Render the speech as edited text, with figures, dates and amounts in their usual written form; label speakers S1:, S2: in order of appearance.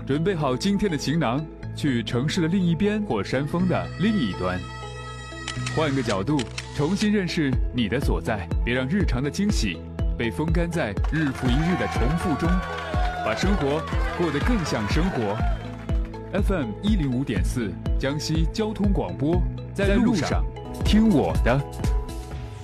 S1: 准备好今天的行囊，去城市的另一边或山峰的另一端，换个角度，重新认识你的所在。别让日常的惊喜被风干在日复一日的重复中，把生活过得更像生活。FM 105.4，江西交通广播，在路上听我的。